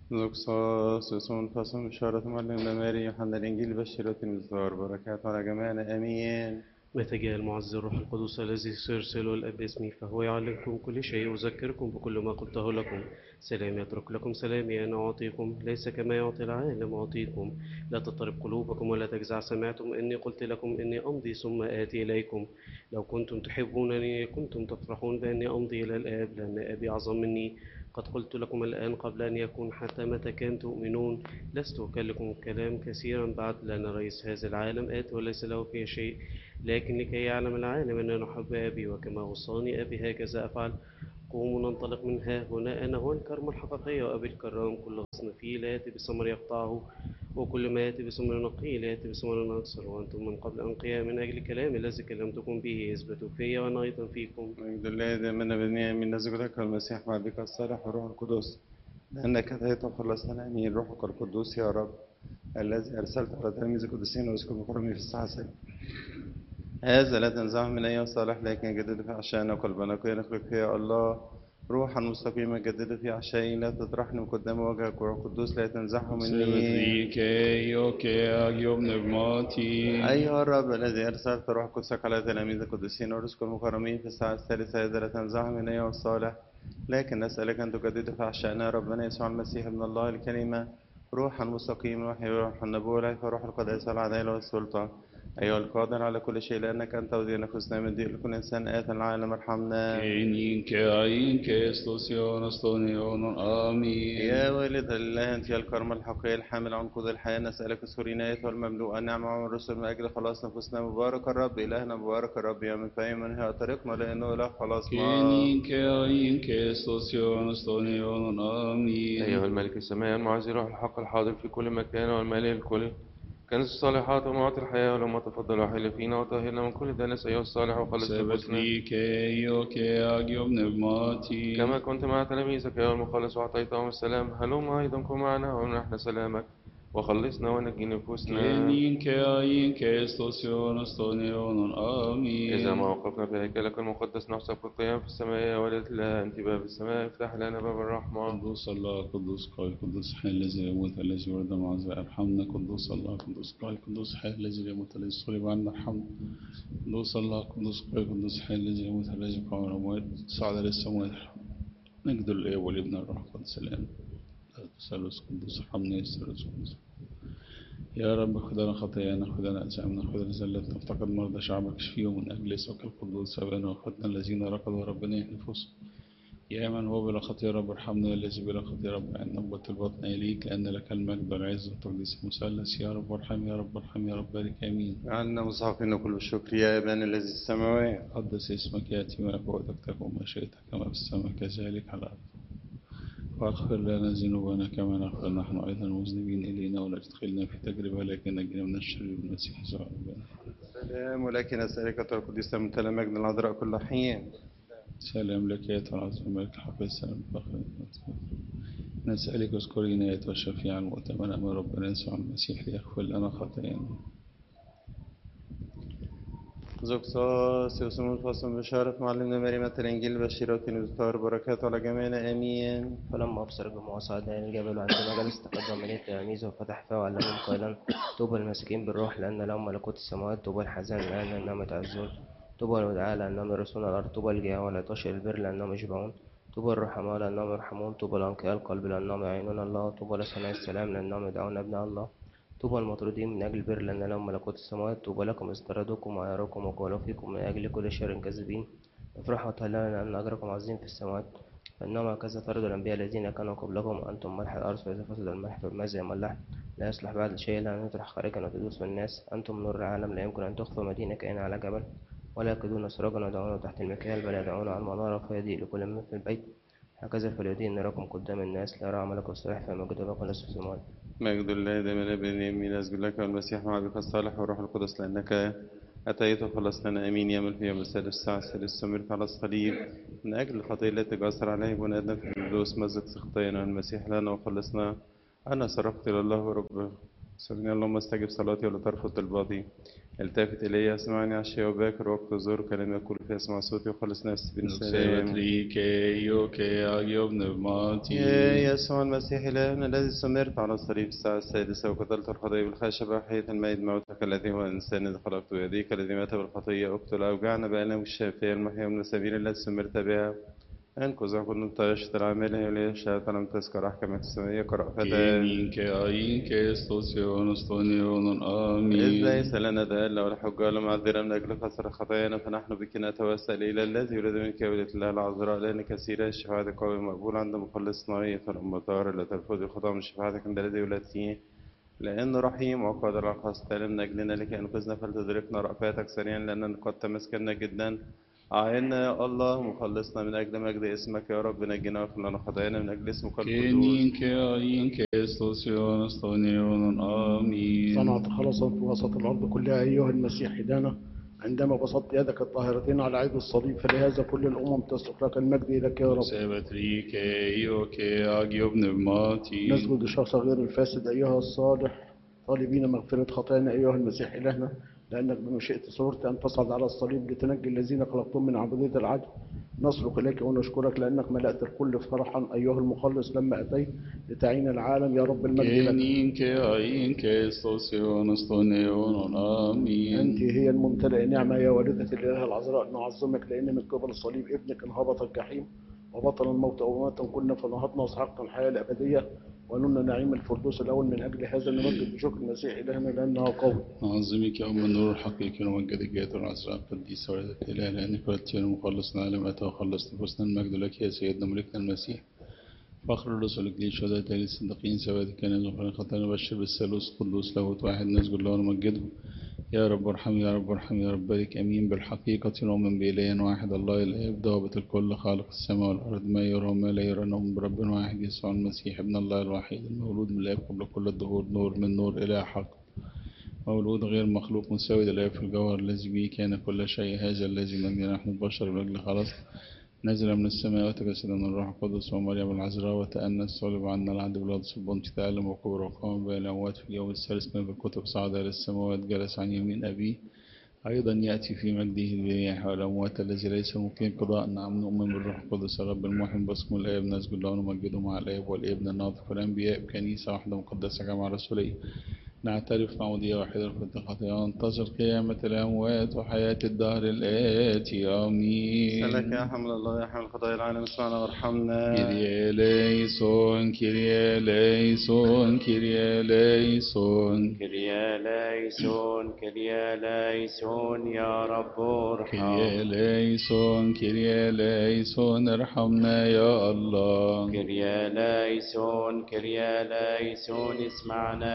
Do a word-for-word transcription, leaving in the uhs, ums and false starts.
زوكساس يسون فاسون بشارة معلمنا ماري يوحنا الإنجيل بشرة الإصدار بركات على جميعنا آمين. متى جاء المعز الروح القدس الذي سيرسله الأب باسمي فهو يعلمكم كل شيء ويذكركم بكل ما قلته لكم. سلام يترك لكم، سلامي أنا أعطيكم، ليس كما يعطي العالم أعطيكم. لا تضطرب قلوبكم ولا تجزع. سمعتم إني قلت لكم إني أمضي ثم آتي إليكم. لو كنتم تحبونني كنتم تفرحون بأني أمضي إلى الآب، لأن أبي أعظم مني. قد قلت لكم الآن قبل أن يكون، حتى متى كان تؤمنون. لست أكلكم كلام كثيرا بعد، لأن رئيس هذا العالم آتي وليس له في شيء، لكن لكي يعلم العالم أن نحب أبي، وكما وصاني أبي هكذا أفعل. قوموا ننطلق من ها هنا. أنا هو الكرم الحقيقي وأبي الكرام. كل غصن فيه لا يأتي بثمر يقطعه، وكل ما يأتي بثمر نقي لا يأتي بثمر أكثر. وأنتم من قبل أنقياء من أجل كلامي الذي كلمتكم به، اثبتوا في وأنا أيضا فيكم. مجد الله دائما بني من نزلك المسيح مع بك الصالح والروح القدس، لأنك أتيت وخلصتنا آمين. روحك القدوس يا رب الذي أرسلت على تلاميذ القديسين ويسكن مكرمي في الساعة السابعة، هذا لا تنزعه من أيها صالح، لكن جدد في أحشائنا وقلبنا كي نخلق فيها الله روحا مستقيما. جدد في أحشائي لا تطرحني من قدام وجهك، وروح القدوس لا تنزعه مني. Symmetry και Άγιο Πνευμάτι. أيها الرب الذي أرسلت روح قدسك على تلاميذ القديسين ورسلك المكرمين في الساعة الثالثة، هذا لا تنزعه من أيها الصالح، لكن نسألك أن تجدد في أحشائنا ربنا يسوع المسيح ابن الله الكلمة روحا مستقيما، وحي روح النبوة والعفة وروح القداسة والعدالة والسلطة، أيها القادر على كل شيء، لأنك أنت ودي نفسنا من ضيق لكل إنسان آت العالم ارحمنا. Και νυν και αΐν και στος αιώνας των αιώνων. Αμήν. يا والد الله أنت يا الكرم الحقيقي الحامل عنقود الحياة، نسألك سوريناية والمملوءة النعمة والرسل من أجل خلاص نفوسنا. مبارك الرب إلهنا، مبارك الرب يا من فهم منها طريقنا، لأنه إله Και خلاصنا. νυν και αΐν και στος αιώνας των αιώνων. Αμήν. أيها الملك السماء المعزي روح الحق الحاضر في كل مكان والمالئ الكل، كنز الصالحات ومعطي الحياة، ولما تفضل وحل فينا وطهرنا من كل دنس أيها الصالح وخلص نفوسنا، Symmetry και Υιό και Άγιο Πνευμάτι. كما كنت مع تلاميذك أيها المخلص وأعطيتهم السلام، هلم أيضا كن معنا ومنحنا سلامك وخلصنا ونجي Και نفوسنا. νυν και αΐν και στος αιώνας των αιώνων. Αμήν. إذا ما وقفنا في هيكلك المقدس نحسب في القيام في السماء، يا ولد الله أنت باب السماء، افتح لنا باب الرحمة. قدوس الله قدوس قوي قدوس حي الذي لا يموت الذي ولد مع الزائر ارحمنا. قدوس الله قدوس قوي قدوس حي الذي لا يموت الذي صلب عنا ارحمنا. قدوس الله قدوس قوي قدوس حي الذي لا يموت الذي قام من الأموات صعد للسماوات ارحمنا. نجد الآب والابن الروح القدس الآن ثالوث قدوس ارحمنا. ثالوث قدوس يا رب خذ لنا خطايانا، خذ لنا أثامنا، خذ لنا زلتنا، افتقد مرضى شعبك اشفيهم من أجل اسمك القدوس. أبانا وأخوتنا الذين ركضوا ربنا يحفظهم. يا من هو بلا خطية رب ارحمنا، الذي بلا خطية رب عنا نبوة البطن إليك، لأن لك المجد والعز والتقديس المثلث. يا رب ارحم، يا رب ارحم، يا رب بارك. آمين. عنا مصحفين كل الشكر يا أبانا الذي في السماوات. قدس اسمك، يأتي ملكوتك، تكن مشيئتك كما في السماء كذلك على الأرض. واغفر لنا ذنوبنا كما نغفر نحن أيضا المذنبين إلينا، ولا تدخلنا في تجربة لكن نجنا من الشر بالمسيح يسوع ربنا. سلام ولكن أسألك القديسة من تلا مجد العذراء كل حين. سلام لك يا العظيم الملك الحق السلام الفخر. نسألك اذكرينا يا الشفيع المؤتمن أمام ربنا يسوع المسيح ليغفر لنا خطايانا. زوكساس يوسم الفصل بشارة معلمنا مريم الإنجيل بشيرة نزدار بركات على جميعنا آمين. فلما أبصر الجموع صعد إلى الجبل، وعندما جلس تقدم إليه التلاميذ وفتح فاه وعلمهم قائلا: طوبى المساكين بالروح لأن لهم ملكوت السماوات. طوبى الحزان الآن لأنهم يتعزون. طوبى الودعاء لأنهم يرثون الأرض. طوبى الجياع والعطاش البر لأنهم يشبعون. طوبى الرحماء لأنهم يرحمون. طوبى الأنقياء القلب لأنهم يعينون الله. طوبى لصانعي السلام لأنهم يدعون أبناء الله. طوبى المطرودين من أجل البر لأن لهم ملكوت السماوات. طوبى لكم إذ طردوكم وعايروكم وقالوا فيكم من أجل كل شر كاذبين. افرحوا وتهللوا لأن أجركم عظيم في السماوات، فإنهم هكذا طردوا الأنبياء الذين كانوا قبلكم. أنتم ملح الأرض، فإذا فسد الملح فبماذا يملح؟ لا يصلح بعد شيء إلا أن يطرح خارجا وتدوس بالناس. أنتم نور العالم، لا يمكن أن تخفى مدينة كائنة على جبل، ولا يكدون سراجا يضعونه تحت المكيال، بل يدعونه على المنارة فيضيء لكل من في البيت. هكذا فليضيء نوركم قدام الناس، ليرى عملكم الصالح فيمجدوا لكم لست السماوات. مجد الله دائما ابن من أسجد لك والمسيح مع بك الصالح والروح القدس، لأنك أتيت وخلصتنا آمين. يا من في يوم السادس الساعة السادسة سمرت على الصليب من أجل الخطية التي جسر عليه بنادنا في الفردوس، مزق خطايانا المسيح لنا وخلصنا. أنا صرخت إلى الله ورب سبحان اللهم استجب صلاتي ولا ترفض طلباتي. التفت إلي اسمعني عشية وباكر وقت الظهر كلمة يقول في اسمع صوتي وخلص نفسي بالسلام. Sevatrike ke agio pneumati. يا يسوع المسيح إلهنا الذي سمرت على الصليب الساعة السادسة وقتلت الخطية بالخشبة وحياة الميت موتك الذي هو الإنسان الذي خلقت بيديك الذي مات بالخطية اقتل أوجعنا بألم الشافية المحيا من السبيل التي سمرت بها انقذ كنت طيشت العاملة وليشاء لم تذكر أحكامك السماوية كرأفتها. Kemin ke ayin ke stosion stonionon إذ amin. ليس لنا دال ولا حجة ولا معذرة من أجل كثرة خطايانا فنحن بك نتوسل إلى الذي يولد منك ولد الله العذراء لأن كثيرة الشفاعة قوي مقبول عند مخلصنا أيها الأم الطاهرة لا ترفض الخطأ من شفاعتك عند الذي ولد فيه لأن رحيم وقادر على القصد من أجلنا لكي أنقذنا فلتدركنا رأفاتك سريعا لأننا قد تمسكنا جدا. أعنا يا الله مخلصنا من أجل مجد اسمك يا رب نجنا واغفر لنا خطايانا من أجل اسمك القدوس. Kemin ke ayin ke stosion stonionon amin. صنعت خلاصا في وسط الأرض كلها أيها المسيح إلهنا عندما بسطت يدك الطاهرتين على عيد الصليب فلهذا كل الأمم تصرخ لك المجد لك يا رب. Sevatrike io ke agio pneumati. نسجد للشخص غير الفاسد أيها الصالح طالبين مغفرة خطايانا أيها المسيح إلهنا لأنك بمشيئة سررت أن تصعد على الصليب لتنجي الذين خلقتم من عبودية العدل. نصرخ إليك ونشكرك لأنك ملأت الكل فرحا أيها المخلص لما أتيت لتعين العالم يا رب المجد لك. Kemin ke ayin ke stosion stonionon amin. أنت هي الممتلئة نعمة يا والدة الإله العذراء نعظمك لأن من قبل صليب ابنك انهبط الجحيم وبطل الموت ومات كنا فنهضنا وسحقنا الحياة الأبدية ونلنا نعيم الفردوس الأول. من أجل هذا نمجد بشكر المسيح إلهنا لأنها قوي. نعظمك يا أم النور الحقيقي ونمجدك يا العذراء القديسة والدة الإله لأنك ولدتي المخلص العالم أتى وخلص نفوسنا. المجد لك يا سيدنا ملكنا المسيح فخر الرسل الجليل شهداء للصديقين سواد كان يغفر خطايانا نبشر بالثالوث القدوس لاهوت واحد نسجد له ونمجده. يا رب ارحم يا رب ارحم يا رب بارك امين. بالحقيقة نؤمن بإله واحد الله الآب ضابط الكل خالق السماء والأرض ما يرى وما لا يرى نؤمن برب واحد يسوع المسيح ابن الله الوحيد المولود من الآب قبل كل الدهور نور من نور إله حق مولود غير مخلوق مساوي للآب في الجوهر الذي به كان كل شيء. هذا الذي من نحن البشر من أجل خلاص نزل من السماء وتجسد من الروح القدس ومريم العذراء وتأنس صلب عنا العدل بلادس البنط تألم وكبر وقام بين الأموات في اليوم الثالث من الكتب صعد إلى السماوات جلس عن يمين أبيه أيضا يأتي في مجده البياح والأموات الذي ليس ممكن قضاء. نعم نؤمن بالروح القدس الرب المحيي باسم الآب نسجد له ونمجده مع الآب والابن الناطق والأنبياء بكنيسة واحدة مقدسة جامعة رسولية نعترف معمودية واحدة في الخطيئة وننتظر قيامة الأموات وحياة الدهر الآتي آمين. سلك يا حمل الله يا حمل خطايا العالم اسمعنا وارحمنا. كيريا ليسون كيريا ليسون كيريا ليسون كريا ليسون كريا ليسون يا رب ارحم. كيريا ليسون كيريا ليسون ارحمنا يا الله. كريا ليسون كريا ليسون اسمعنا